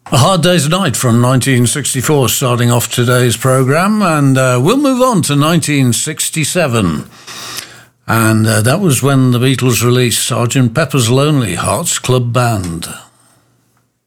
A Hard Day's Night from 1964 starting off today's programme, and we'll move on to 1967. And that was when the Beatles released Sgt. Pepper's Lonely Hearts Club Band.